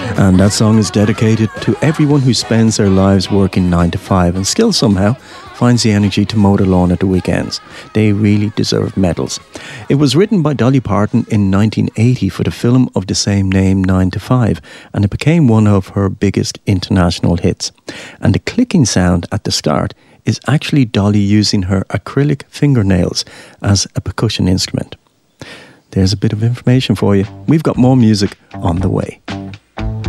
And that song is dedicated to everyone who spends their lives working 9 to 5 and still somehow finds the energy to mow the lawn at the weekends. They really deserve medals. It was written by Dolly Parton in 1980 for the film of the same name, 9 to 5, and it became one of her biggest international hits. And the clicking sound at the start is actually Dolly using her acrylic fingernails as a percussion instrument. There's a bit of information for you. We've got more music on the way.